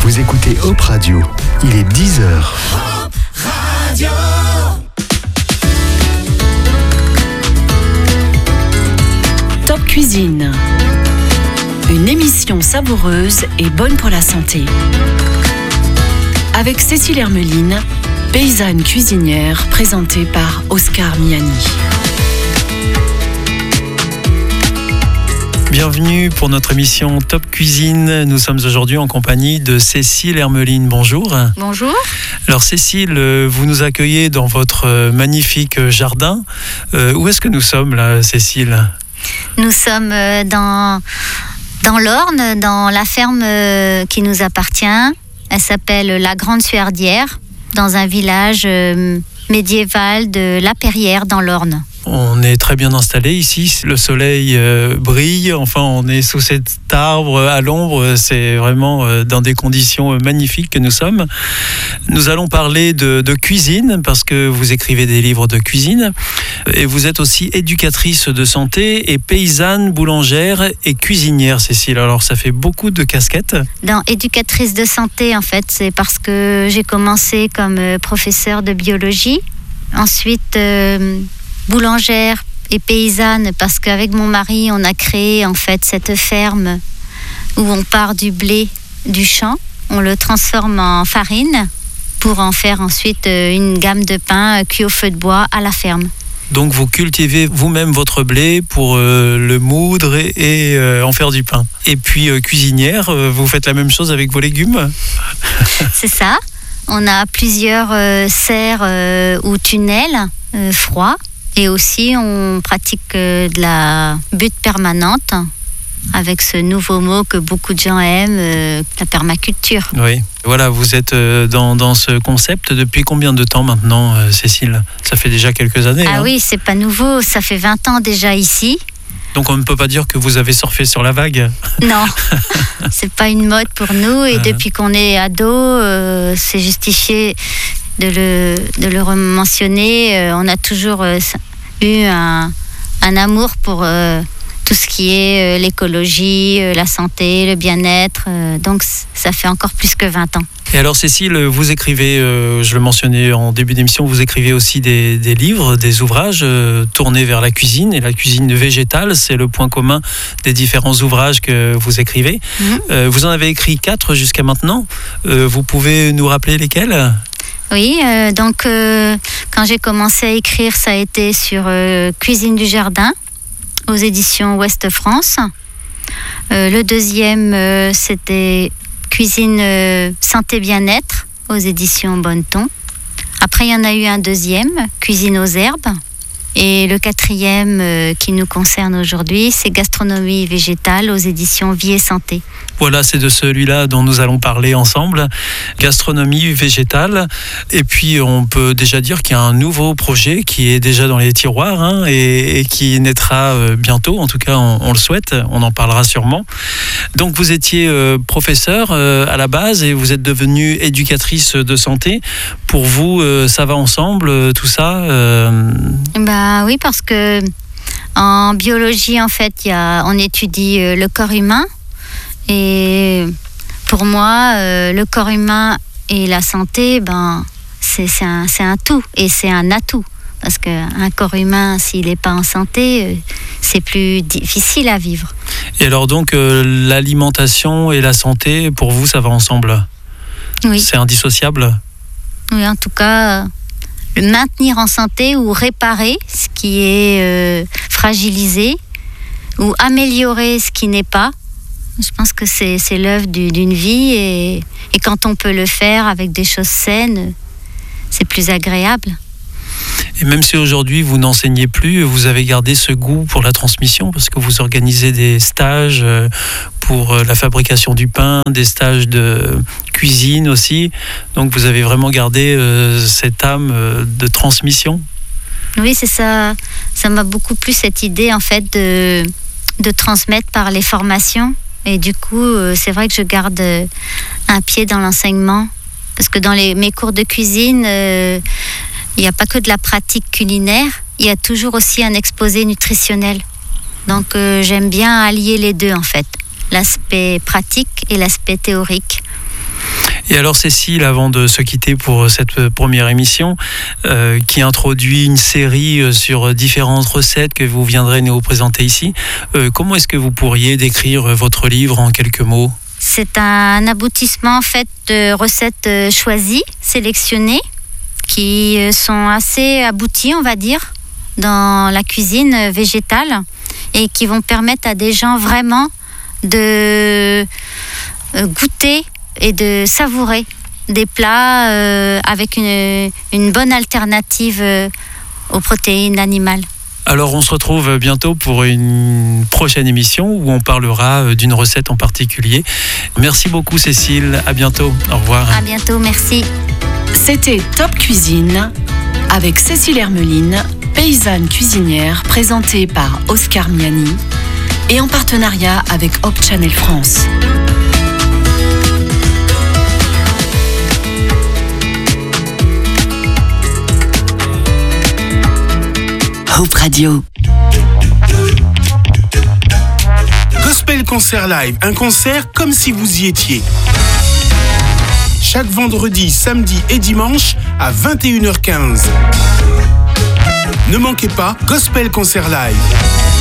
Vous écoutez Hop Radio, il est 10h. Hop Radio. Top Cuisine. Une émission savoureuse et bonne pour la santé. Avec Cécile Hermeline, paysanne cuisinière, présentée par Oscar Miani. Bienvenue pour notre émission Top Cuisine. Nous sommes aujourd'hui en compagnie de Cécile Hermeline. Bonjour. Bonjour. Alors Cécile, vous nous accueillez dans votre magnifique jardin. Où est-ce que nous sommes là, Cécile ? Nous sommes dans l'Orne, dans la ferme qui nous appartient. Elle s'appelle la Grande Suardière, dans un village médiéval de La Perrière, dans l'Orne. On est très bien installé ici, le soleil brille, enfin on est sous cet arbre à l'ombre, c'est vraiment dans des conditions magnifiques que nous sommes. Nous allons parler de cuisine parce que vous écrivez des livres de cuisine et vous êtes aussi éducatrice de santé et paysanne, boulangère et cuisinière, Cécile. Alors ça fait beaucoup de casquettes. Dans éducatrice de santé, en fait, c'est parce que j'ai commencé comme professeure de biologie, ensuite boulangère et paysanne parce qu'avec mon mari, on a créé en fait cette ferme où on part du blé du champ, on le transforme en farine pour en faire ensuite une gamme de pain cuit au feu de bois à la ferme. Donc vous cultivez vous-même votre blé pour le moudre et en faire du pain. Et puis cuisinière, vous faites la même chose avec vos légumes ? C'est ça. On a plusieurs serres ou tunnels froids. Et aussi, on pratique de la butte permanente avec ce nouveau mot que beaucoup de gens aiment, la permaculture. Oui, voilà, vous êtes dans ce concept depuis combien de temps maintenant, Cécile ? Ça fait déjà quelques années. Ah oui, c'est pas nouveau, ça fait 20 ans déjà ici. Donc on ne peut pas dire que vous avez surfé sur la vague ? Non, c'est pas une mode pour nous. Et depuis qu'on est ado, c'est justifié de le mentionner. On a toujours eu un amour pour tout ce qui est l'écologie, la santé, le bien-être. Donc ça fait encore plus que 20 ans. Et alors Cécile, vous écrivez, je le mentionnais en début d'émission, vous écrivez aussi des livres, des ouvrages tournés vers la cuisine et la cuisine végétale. C'est le point commun des différents ouvrages que vous écrivez. Vous en avez écrit 4 jusqu'à maintenant. Vous pouvez nous rappeler lesquels ? Oui, donc quand j'ai commencé à écrire, ça a été sur Cuisine du jardin aux éditions Ouest France. Le deuxième, c'était Cuisine santé bien-être aux éditions Bonneton. Après, il y en a eu un deuxième, Cuisine aux herbes. Et le quatrième qui nous concerne aujourd'hui, c'est Gastronomie végétale aux éditions Vie et Santé. Voilà, c'est de celui-là dont nous allons parler ensemble. Gastronomie végétale. Et puis, on peut déjà dire qu'il y a un nouveau projet qui est déjà dans les tiroirs et qui naîtra bientôt. En tout cas, on le souhaite. On en parlera sûrement. Donc, vous étiez professeur à la base et vous êtes devenue éducatrice de santé. Pour vous, ça va ensemble, tout ça Oui, parce que en biologie, en fait, on étudie le corps humain. Et pour moi, le corps humain et la santé, c'est un tout et c'est un atout. Parce qu'un corps humain, s'il n'est pas en santé, c'est plus difficile à vivre. Et alors donc, l'alimentation et la santé, pour vous, ça va ensemble ? Oui. C'est indissociable ? Oui, en tout cas, le maintenir en santé ou réparer ce qui est fragilisé ou améliorer ce qui n'est pas. Je pense que c'est l'œuvre d'une vie et quand on peut le faire avec des choses saines, c'est plus agréable. Et même si aujourd'hui vous n'enseignez plus, vous avez gardé ce goût pour la transmission parce que vous organisez des stages pour la fabrication du pain, des stages de cuisine aussi. Donc vous avez vraiment gardé cette âme de transmission. Oui, c'est ça. Ça m'a beaucoup plu cette idée en fait de transmettre par les formations. Et du coup, c'est vrai que je garde un pied dans l'enseignement. Parce que dans mes cours de cuisine, il n'y a pas que de la pratique culinaire, il y a toujours aussi un exposé nutritionnel. Donc j'aime bien allier les deux en fait, l'aspect pratique et l'aspect théorique. Et alors Cécile, avant de se quitter pour cette première émission, qui introduit une série sur différentes recettes que vous viendrez nous présenter ici, comment est-ce que vous pourriez décrire votre livre en quelques mots ? C'est un aboutissement en fait de recettes choisies, sélectionnées, qui sont assez abouties, on va dire, dans la cuisine végétale et qui vont permettre à des gens vraiment de goûter et de savourer des plats avec une bonne alternative aux protéines animales. Alors on se retrouve bientôt pour une prochaine émission où on parlera d'une recette en particulier. Merci beaucoup Cécile, à bientôt, au revoir. À bientôt, merci. C'était Top Cuisine avec Cécile Hermeline, paysanne cuisinière, présentée par Oscar Miani et en partenariat avec Hope Channel France. Hope Radio. Gospel Concert Live, un concert comme si vous y étiez. Chaque vendredi, samedi et dimanche à 21h15. Ne manquez pas Gospel Concert Live.